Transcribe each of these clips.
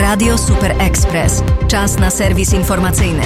Radio Super Express. Czas na serwis informacyjny.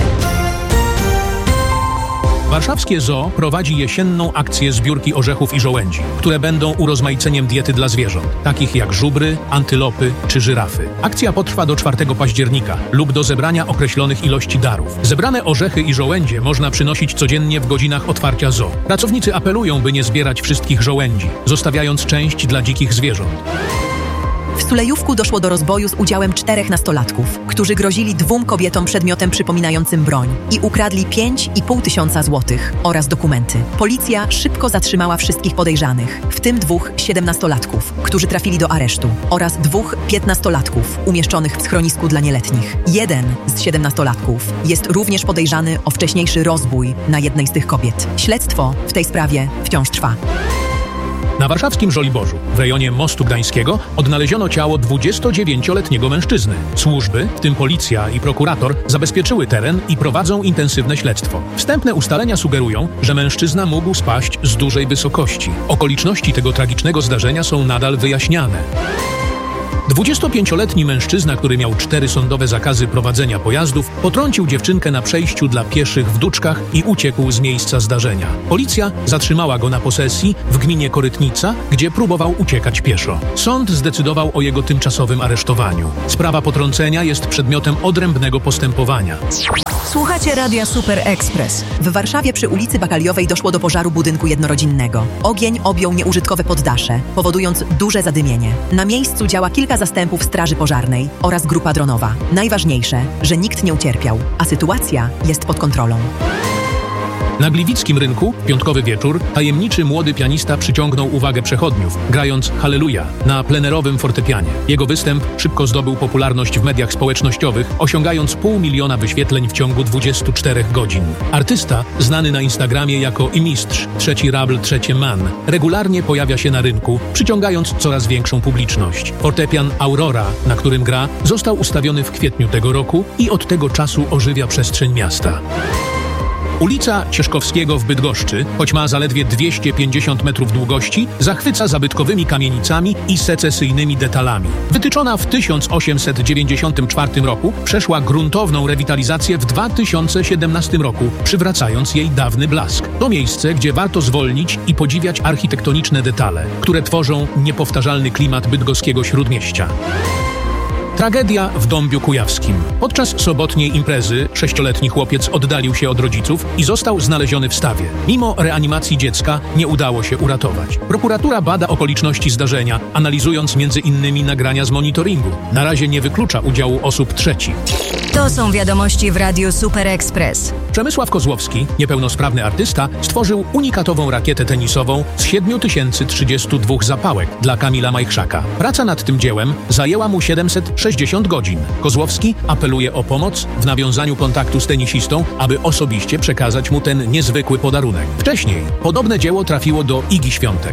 Warszawskie Zoo prowadzi jesienną akcję zbiórki orzechów i żołędzi, które będą urozmaiceniem diety dla zwierząt, takich jak żubry, antylopy czy żyrafy. Akcja potrwa do 4 października lub do zebrania określonych ilości darów. Zebrane orzechy i żołędzie można przynosić codziennie w godzinach otwarcia zoo. Pracownicy apelują, by nie zbierać wszystkich żołędzi, zostawiając część dla dzikich zwierząt. W Sulejówku doszło do rozboju z udziałem 4 nastolatków, którzy grozili 2 kobietom przedmiotem przypominającym broń i ukradli 5,5 tysiąca złotych oraz dokumenty. Policja szybko zatrzymała wszystkich podejrzanych, w tym 2 17-latków, którzy trafili do aresztu, oraz 2 15-latków umieszczonych w schronisku dla nieletnich. Jeden z 17-latków jest również podejrzany o wcześniejszy rozbój na jednej z tych kobiet. Śledztwo w tej sprawie wciąż trwa. Na warszawskim Żoliborzu, w rejonie Mostu Gdańskiego, odnaleziono ciało 29-letniego mężczyzny. Służby, w tym policja i prokurator, zabezpieczyły teren i prowadzą intensywne śledztwo. Wstępne ustalenia sugerują, że mężczyzna mógł spaść z dużej wysokości. Okoliczności tego tragicznego zdarzenia są nadal wyjaśniane. 25-letni mężczyzna, który miał 4 sądowe zakazy prowadzenia pojazdów, potrącił dziewczynkę na przejściu dla pieszych w Duczkach i uciekł z miejsca zdarzenia. Policja zatrzymała go na posesji w gminie Korytnica, gdzie próbował uciekać pieszo. Sąd zdecydował o jego tymczasowym aresztowaniu. Sprawa potrącenia jest przedmiotem odrębnego postępowania. Słuchacie Radia Super Express. W Warszawie przy ulicy Bakaliowej doszło do pożaru budynku jednorodzinnego. Ogień objął nieużytkowe poddasze, powodując duże zadymienie. Na miejscu działa kilka zastępów straży pożarnej oraz grupa dronowa. Najważniejsze, że nikt nie ucierpiał, a sytuacja jest pod kontrolą. Na Gliwickim rynku, w piątkowy wieczór, tajemniczy młody pianista przyciągnął uwagę przechodniów, grając Halleluja na plenerowym fortepianie. Jego występ szybko zdobył popularność w mediach społecznościowych, osiągając 500 000 wyświetleń w ciągu 24 godzin. Artysta, znany na Instagramie jako i mistrz, trzeci rabl, trzecie man, regularnie pojawia się na rynku, przyciągając coraz większą publiczność. Fortepian Aurora, na którym gra, został ustawiony w kwietniu tego roku i od tego czasu ożywia przestrzeń miasta. Ulica Cieszkowskiego w Bydgoszczy, choć ma zaledwie 250 metrów długości, zachwyca zabytkowymi kamienicami i secesyjnymi detalami. Wytyczona w 1894 roku, przeszła gruntowną rewitalizację w 2017 roku, przywracając jej dawny blask. To miejsce, gdzie warto zwolnić i podziwiać architektoniczne detale, które tworzą niepowtarzalny klimat bydgoskiego śródmieścia. Tragedia w Dąbiu Kujawskim. Podczas sobotniej imprezy 6-letni chłopiec oddalił się od rodziców i został znaleziony w stawie. Mimo reanimacji dziecka nie udało się uratować. Prokuratura bada okoliczności zdarzenia, analizując m.in. nagrania z monitoringu. Na razie nie wyklucza udziału osób trzecich. To są wiadomości w Radiu Super Express. Przemysław Kozłowski, niepełnosprawny artysta, stworzył unikatową rakietę tenisową z 7032 zapałek dla Kamila Majchrzaka. Praca nad tym dziełem zajęła mu 760 godzin. Kozłowski apeluje o pomoc w nawiązaniu kontaktu z tenisistą, aby osobiście przekazać mu ten niezwykły podarunek. Wcześniej podobne dzieło trafiło do Igi Świątek.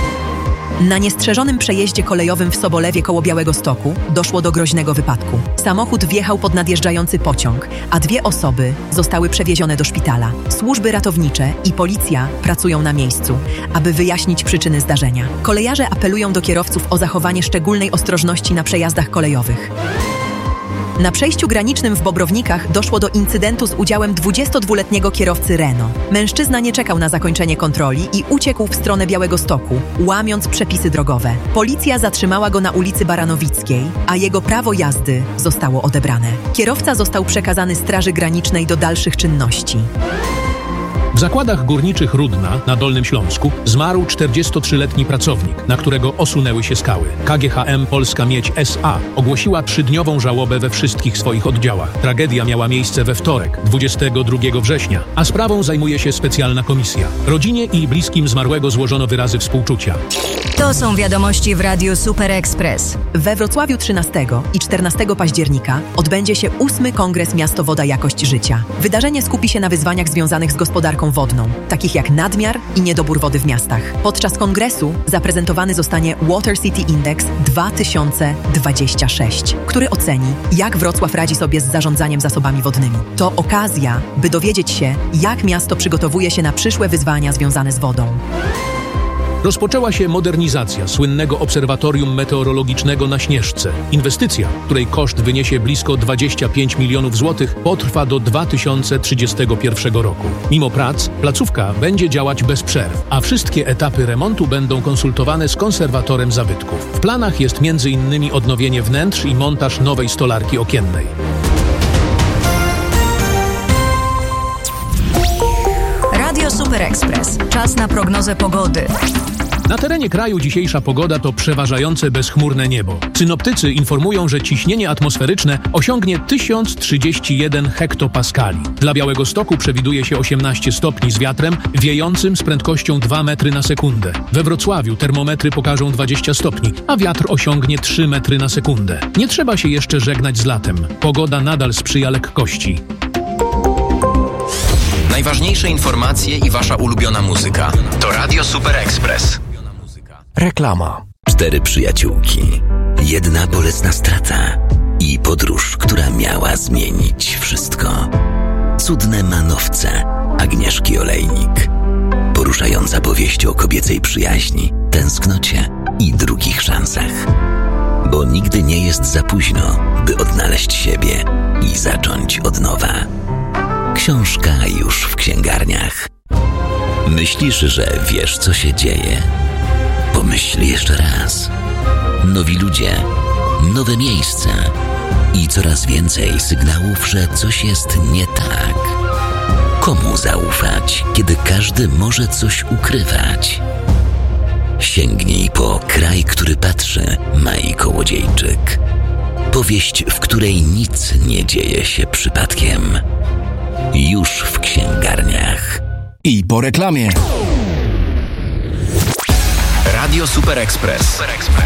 Na niestrzeżonym przejeździe kolejowym w Sobolewie koło Białegostoku doszło do groźnego wypadku. Samochód wjechał pod nadjeżdżający pociąg, a 2 osoby zostały przewiezione do szpitala. Służby ratownicze i policja pracują na miejscu, aby wyjaśnić przyczyny zdarzenia. Kolejarze apelują do kierowców o zachowanie szczególnej ostrożności na przejazdach kolejowych. Na przejściu granicznym w Bobrownikach doszło do incydentu z udziałem 22-letniego kierowcy Renault. Mężczyzna nie czekał na zakończenie kontroli i uciekł w stronę Białegostoku, łamiąc przepisy drogowe. Policja zatrzymała go na ulicy Baranowickiej, a jego prawo jazdy zostało odebrane. Kierowca został przekazany Straży Granicznej do dalszych czynności. W zakładach górniczych Rudna na Dolnym Śląsku zmarł 43-letni pracownik, na którego osunęły się skały. KGHM Polska Miedź S.A. ogłosiła 3-dniową żałobę we wszystkich swoich oddziałach. Tragedia miała miejsce we wtorek, 22 września, a sprawą zajmuje się specjalna komisja. Rodzinie i bliskim zmarłego złożono wyrazy współczucia. To są wiadomości w Radiu Super Express. We Wrocławiu 13 i 14 października odbędzie się 8. Kongres Miasto Woda Jakość Życia. Wydarzenie skupi się na wyzwaniach związanych z gospodarką wodną, takich jak nadmiar i niedobór wody w miastach. Podczas kongresu zaprezentowany zostanie Water City Index 2026, który oceni, jak Wrocław radzi sobie z zarządzaniem zasobami wodnymi. To okazja, by dowiedzieć się, jak miasto przygotowuje się na przyszłe wyzwania związane z wodą. Rozpoczęła się modernizacja słynnego obserwatorium meteorologicznego na Śnieżce. Inwestycja, której koszt wyniesie blisko 25 milionów złotych, potrwa do 2031 roku. Mimo prac, placówka będzie działać bez przerw, a wszystkie etapy remontu będą konsultowane z konserwatorem zabytków. W planach jest m.in. odnowienie wnętrz i montaż nowej stolarki okiennej. Radio Super Express. Czas na prognozę pogody. Na terenie kraju dzisiejsza pogoda to przeważające bezchmurne niebo. Synoptycy informują, że ciśnienie atmosferyczne osiągnie 1031 hektopaskali. Dla Białegostoku przewiduje się 18 stopni z wiatrem wiejącym z prędkością 2 metry na sekundę. We Wrocławiu termometry pokażą 20 stopni, a wiatr osiągnie 3 metry na sekundę. Nie trzeba się jeszcze żegnać z latem. Pogoda nadal sprzyja lekkości. Najważniejsze informacje i wasza ulubiona muzyka. To Radio Super Express. Reklama. 4 przyjaciółki, 1 bolesna strata i podróż, która miała zmienić wszystko. Cudne manowce Agnieszki Olejnik. Poruszająca powieść o kobiecej przyjaźni, tęsknocie i drugich szansach. Bo nigdy nie jest za późno, by odnaleźć siebie i zacząć od nowa. Książka już w księgarniach. Myślisz, że wiesz, co się dzieje? Pomyśl jeszcze raz. Nowi ludzie, nowe miejsca i coraz więcej sygnałów, że coś jest nie tak. Komu zaufać, kiedy każdy może coś ukrywać? Sięgnij po Kraj, który patrzy, Mai Kołodziejczyk. Powieść, w której nic nie dzieje się przypadkiem. Już w księgarniach. I po reklamie. Radio Super Express.